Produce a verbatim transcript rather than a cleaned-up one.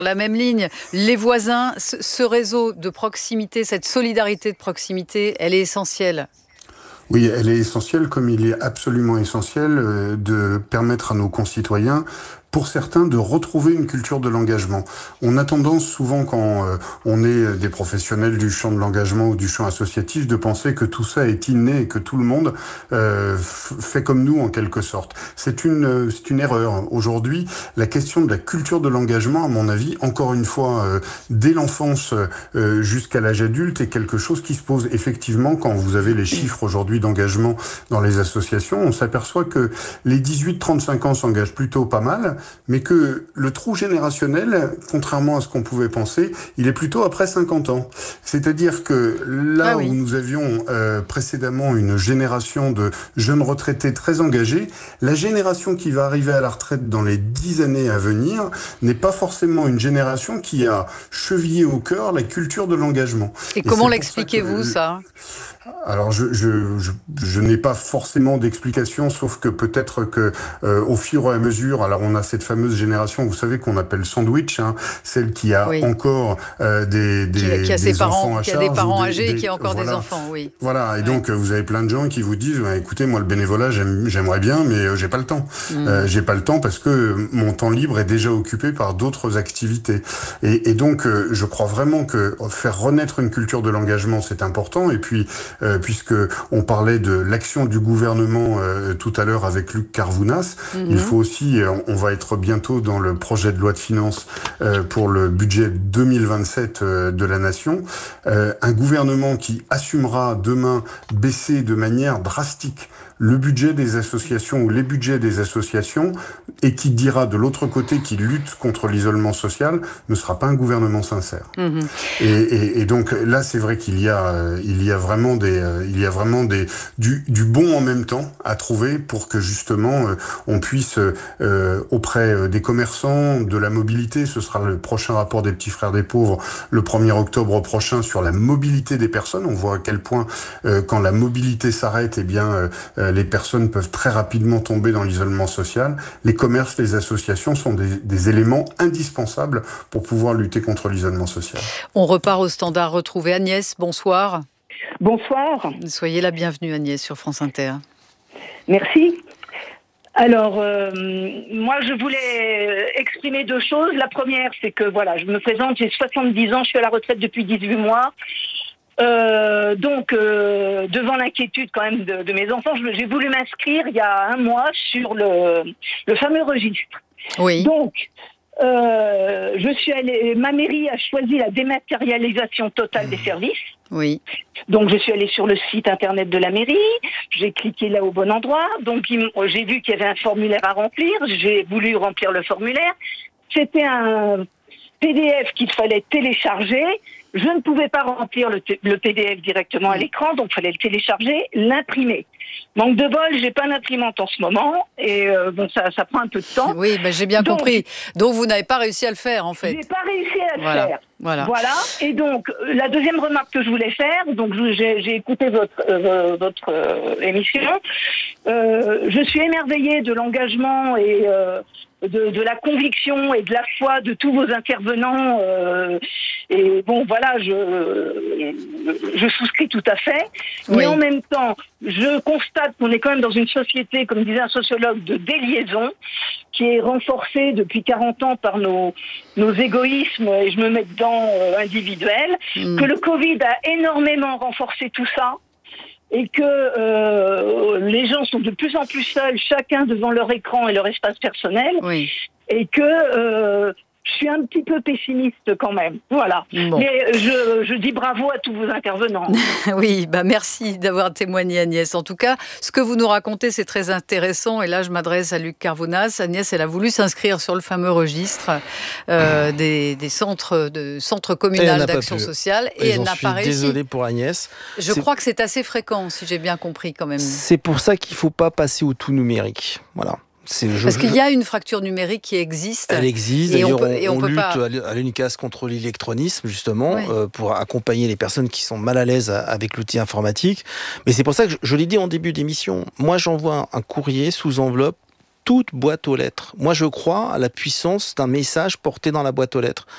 La même ligne, les voisins, ce, ce réseau de proximité, cette solidarité de proximité, elle est essentielle. Oui, elle est essentielle, comme il est absolument essentiel euh, de permettre à nos concitoyens, pour certains, de retrouver une culture de l'engagement. On a tendance souvent, quand euh, on est des professionnels du champ de l'engagement ou du champ associatif, de penser que tout ça est inné et que tout le monde euh, f- fait comme nous en quelque sorte. C'est une, euh, c'est une erreur. Aujourd'hui, la question de la culture de l'engagement, à mon avis, encore une fois, euh, dès l'enfance euh, jusqu'à l'âge adulte, est quelque chose qui se pose effectivement quand vous avez les chiffres aujourd'hui d'engagement dans les associations. On s'aperçoit que les dix-huit trente-cinq ans s'engagent plutôt pas mal, mais que le trou générationnel, contrairement à ce qu'on pouvait penser, il est plutôt après cinquante ans. C'est-à-dire que là Ah où oui. nous avions euh, précédemment une génération de jeunes retraités très engagés, la génération qui va arriver à la retraite dans les dix années à venir n'est pas forcément une génération qui a chevillé au cœur la culture de l'engagement. Et Et comment c'est pour ça que l'expliquez-vous, ça ? alors je, je, je, je n'ai pas forcément d'explication, sauf que peut-être que euh, au fur et à mesure, alors on a cette fameuse génération, vous savez, qu'on appelle sandwich, hein, celle qui a Oui. encore euh, des, des, Qui a, qui a ses des enfants parents, à qui a charge. des parents ou des, âgés et des, qui a encore voilà. des enfants, oui. Voilà, et Ouais. donc vous avez plein de gens qui vous disent, bah, écoutez, moi le bénévolat, j'aime, j'aimerais bien, mais euh, j'ai pas le temps. Mmh. Euh, j'ai pas le temps parce que mon temps libre est déjà occupé par d'autres activités. Et, et donc, euh, je crois vraiment que faire renaître une culture de l'engagement, c'est important. Et puis, euh, puisque on parlait de l'action du gouvernement euh, tout à l'heure avec Luc Carvounas, mmh. il faut aussi, euh, on va être bientôt dans le projet de loi de finances euh, pour le budget deux mille vingt-sept euh, de la nation, euh, un gouvernement qui assumera demain baisser de manière drastique le budget des associations ou les budgets des associations et qui dira de l'autre côté qu'il lutte contre l'isolement social ne sera pas un gouvernement sincère. Mmh. Et, et, et donc là, c'est vrai qu'il y a, euh, il y a vraiment des, euh, il y a vraiment des, du, du bon en même temps à trouver pour que justement euh, on puisse euh, auprès des commerçants, de la mobilité, ce sera le prochain rapport des petits frères des pauvres le premier octobre prochain sur la mobilité des personnes. On voit à quel point euh, quand la mobilité s'arrête, eh bien euh, les personnes peuvent très rapidement tomber dans l'isolement social. Les commerces, les associations sont des, des éléments indispensables pour pouvoir lutter contre l'isolement social. On repart au standard retrouvé. Agnès, bonsoir. Bonsoir. Soyez la bienvenue, Agnès, sur France Inter. Merci. Alors, euh, moi, je voulais exprimer deux choses. La première, c'est que, voilà, je me présente, j'ai soixante-dix ans, je suis à la retraite depuis dix-huit mois. Euh, donc, euh, devant l'inquiétude quand même de, de mes enfants, je, j'ai voulu m'inscrire il y a un mois sur le, le fameux registre. Oui. Donc, euh, je suis allée, ma mairie a choisi la dématérialisation totale des services. Oui. Donc, je suis allée sur le site internet de la mairie, j'ai cliqué là au bon endroit, donc j'ai vu qu'il y avait un formulaire à remplir, j'ai voulu remplir le formulaire. C'était un P D F qu'il fallait télécharger. Je ne pouvais pas remplir le, t- le P D F directement à l'écran, donc il fallait le télécharger, l'imprimer. Manque de bol, j'ai pas d'imprimante en ce moment, et euh, bon, ça, ça prend un peu de temps. Oui, ben j'ai bien donc, compris. Donc vous n'avez pas réussi à le faire, en fait. J'ai pas réussi à le voilà. faire. Voilà. Voilà. Et donc, la deuxième remarque que je voulais faire, donc j'ai, j'ai écouté votre, euh, votre euh, émission. Euh, je suis émerveillée de l'engagement et euh, de, de la conviction et de la foi de tous vos intervenants. Euh, et bon, voilà, je, je souscris tout à fait. Mais oui. En même temps, je constate qu'on est quand même dans une société, comme disait un sociologue, de déliaison, qui est renforcée depuis quarante ans par nos, nos égoïsmes, et je me mets dedans euh, individuels, mmh. que le Covid a énormément renforcé tout ça, et que euh, les gens sont de plus en plus seuls, chacun devant leur écran et leur espace personnel, oui. et que euh, je suis un petit peu pessimiste quand même. Voilà. Bon. Mais je, je dis bravo à tous vos intervenants. Oui, bah merci d'avoir témoigné, Agnès. En tout cas, ce que vous nous racontez, c'est très intéressant. Et là, je m'adresse à Luc Carvounas. Agnès, elle a voulu s'inscrire sur le fameux registre euh, des, des centres, de, centres communaux d'action sociale. Et, et elle n'a pas réussi. Désolé pour Agnès. Je c'est... crois que c'est assez fréquent, si j'ai bien compris quand même. C'est pour ça qu'il ne faut pas passer au tout numérique. Voilà. C'est, je, Parce qu'il y a une fracture numérique qui existe. Elle existe. D'ailleurs, on, peut, on, on lutte pas... à l'UNICAS contre l'électronisme, justement, oui. euh, pour accompagner les personnes qui sont mal à l'aise avec l'outil informatique. Mais c'est pour ça que je, je l'ai dit en début d'émission. Moi, j'envoie un, un courrier sous enveloppe, toute boîte aux lettres. Moi, je crois à la puissance d'un message porté dans la boîte aux lettres.